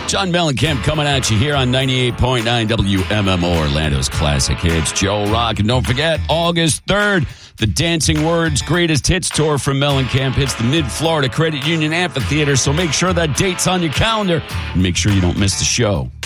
John Mellencamp coming at you here on 98.9 WMMO, Orlando's classic hits. Joe Rock. And don't forget, August 3rd, the Dancing Words Greatest Hits Tour from Mellencamp hits the Mid-Florida Credit Union Amphitheater. So make sure that date's on your calendar and make sure you don't miss the show.